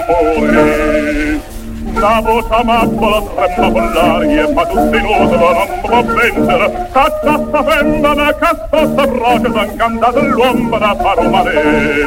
fuori. La voce amabile trema con l'aria e fa tutti inutile, non può vendere. Caccia sta femmina, che sta broce, s'ha incantato l'uomo da far umare.